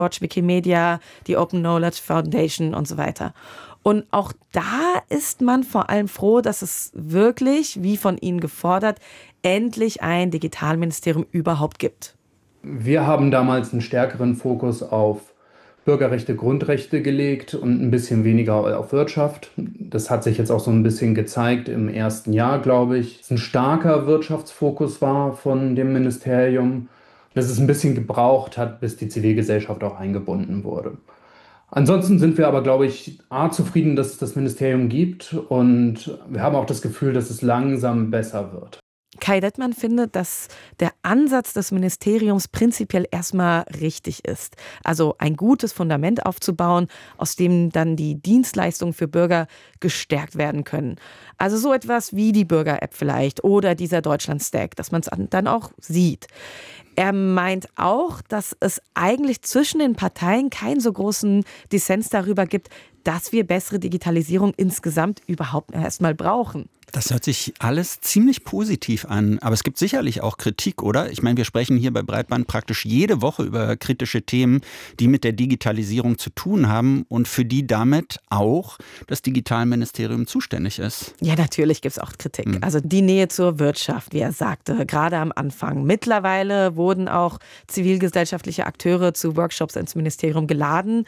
Watch, Wikimedia, die Open Knowledge Foundation und so weiter. Und auch da ist man vor allem froh, dass es wirklich, wie von Ihnen gefordert, endlich ein Digitalministerium überhaupt gibt. Wir haben damals einen stärkeren Fokus auf Bürgerrechte, Grundrechte gelegt und ein bisschen weniger auf Wirtschaft. Das hat sich jetzt auch so ein bisschen gezeigt im ersten Jahr, glaube ich. Dass ein starker Wirtschaftsfokus war von dem Ministerium, dass es ein bisschen gebraucht hat, bis die Zivilgesellschaft auch eingebunden wurde. Ansonsten sind wir aber, glaube ich, zufrieden, dass es das Ministerium gibt und wir haben auch das Gefühl, dass es langsam besser wird. Kai Dettmann findet, dass der Ansatz des Ministeriums prinzipiell erstmal richtig ist. Also ein gutes Fundament aufzubauen, aus dem dann die Dienstleistungen für Bürger gestärkt werden können. Also so etwas wie die Bürger-App vielleicht oder dieser Deutschland-Stack, dass man es dann auch sieht. Er meint auch, dass es eigentlich zwischen den Parteien keinen so großen Dissens darüber gibt, dass wir bessere Digitalisierung insgesamt überhaupt erstmal brauchen. Das hört sich alles ziemlich positiv an, aber es gibt sicherlich auch Kritik, oder? Ich meine, wir sprechen hier bei Breitband praktisch jede Woche über kritische Themen, die mit der Digitalisierung zu tun haben und für die damit auch das Digitalministerium zuständig ist. Ja, natürlich gibt es auch Kritik. Also die Nähe zur Wirtschaft, wie er sagte, gerade am Anfang. Mittlerweile wurden auch zivilgesellschaftliche Akteure zu Workshops ins Ministerium geladen.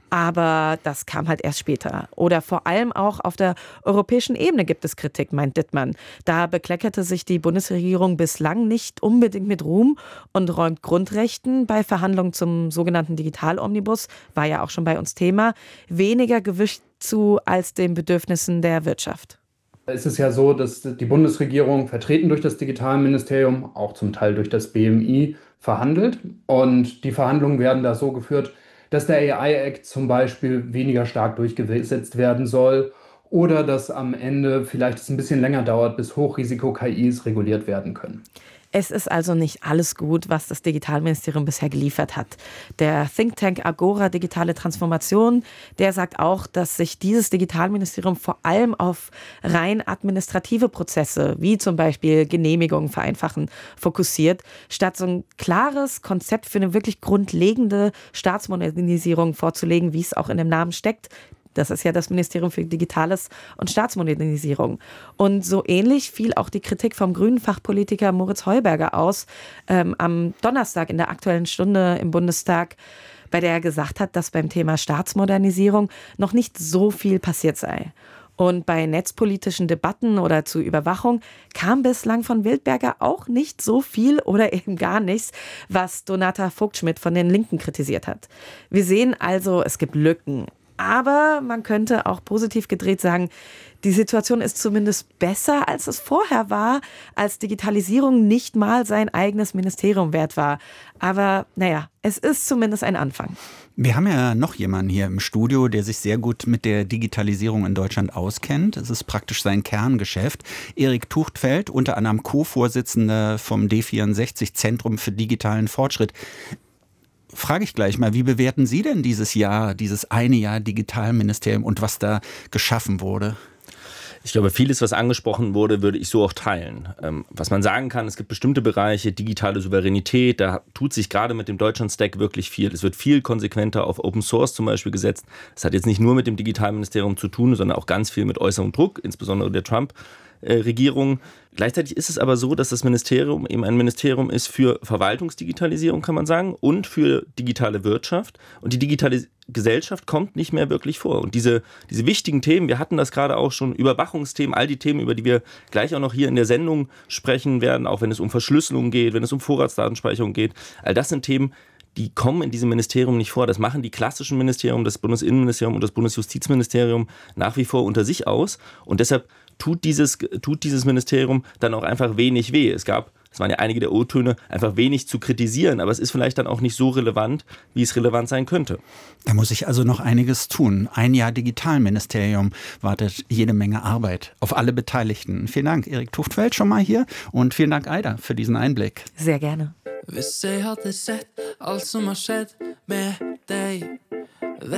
Aber das kam halt erst später. Oder vor allem auch auf der europäischen Ebene gibt es Kritik, meint Dittmann. Da bekleckerte sich die Bundesregierung bislang nicht unbedingt mit Ruhm und räumt Grundrechten bei Verhandlungen zum sogenannten Digital-Omnibus, war ja auch schon bei uns Thema, weniger Gewicht zu als den Bedürfnissen der Wirtschaft. Es ist ja so, dass die Bundesregierung, vertreten durch das Digitalministerium, auch zum Teil durch das BMI, verhandelt. Und die Verhandlungen werden da so geführt, dass der AI-Act zum Beispiel weniger stark durchgesetzt werden soll oder dass am Ende vielleicht es ein bisschen länger dauert, bis Hochrisiko-KIs reguliert werden können. Es ist also nicht alles gut, was das Digitalministerium bisher geliefert hat. Der Think Tank Agora Digitale Transformation, der sagt auch, dass sich dieses Digitalministerium vor allem auf rein administrative Prozesse, wie zum Beispiel Genehmigungen vereinfachen, fokussiert, statt so ein klares Konzept für eine wirklich grundlegende Staatsmodernisierung vorzulegen, wie es auch in dem Namen steckt. Das ist ja das Ministerium für Digitales und Staatsmodernisierung. Und so ähnlich fiel auch die Kritik vom grünen Fachpolitiker Moritz Heuberger aus am Donnerstag in der Aktuellen Stunde im Bundestag, bei der er gesagt hat, dass beim Thema Staatsmodernisierung noch nicht so viel passiert sei. Und bei netzpolitischen Debatten oder zur Überwachung kam bislang von Wildberger auch nicht so viel oder eben gar nichts, was Donata Vogt-Schmidt von den Linken kritisiert hat. Wir sehen also, es gibt Lücken. Aber man könnte auch positiv gedreht sagen, die Situation ist zumindest besser, als es vorher war, als Digitalisierung nicht mal sein eigenes Ministerium wert war. Aber naja, es ist zumindest ein Anfang. Wir haben ja noch jemanden hier im Studio, der sich sehr gut mit der Digitalisierung in Deutschland auskennt. Es ist praktisch sein Kerngeschäft. Erik Tuchtfeld, unter anderem Co-Vorsitzender vom D64 Zentrum für digitalen Fortschritt. Frage ich gleich mal, wie bewerten Sie denn dieses Jahr, dieses eine Jahr Digitalministerium und was da geschaffen wurde? Ich glaube, vieles, was angesprochen wurde, würde ich so auch teilen. Was man sagen kann, es gibt bestimmte Bereiche, digitale Souveränität, da tut sich gerade mit dem Deutschland-Stack wirklich viel. Es wird viel konsequenter auf Open Source zum Beispiel gesetzt. Das hat jetzt nicht nur mit dem Digitalministerium zu tun, sondern auch ganz viel mit äußerem Druck, insbesondere der Trump-Regierung. Gleichzeitig ist es aber so, dass das Ministerium eben ein Ministerium ist für Verwaltungsdigitalisierung, kann man sagen, und für digitale Wirtschaft. Und die digitale Gesellschaft kommt nicht mehr wirklich vor. Und diese wichtigen Themen, wir hatten das gerade auch schon, Überwachungsthemen, all die Themen, über die wir gleich auch noch hier in der Sendung sprechen werden, auch wenn es um Verschlüsselung geht, wenn es um Vorratsdatenspeicherung geht, all das sind Themen, die kommen in diesem Ministerium nicht vor. Das machen die klassischen Ministerien, das Bundesinnenministerium und das Bundesjustizministerium nach wie vor unter sich aus. Und deshalb tut dieses Ministerium dann auch einfach wenig weh. Es waren ja einige der O-Töne, einfach wenig zu kritisieren, aber es ist vielleicht dann auch nicht so relevant, wie es relevant sein könnte. Da muss ich also noch einiges tun. Ein Jahr Digitalministerium wartet jede Menge Arbeit auf alle Beteiligten. Vielen Dank, Erik Tuchtfeld, schon mal hier und vielen Dank, Aida, für diesen Einblick. Sehr gerne. Hvis jeg hadde sett alt som har skjedd med deg,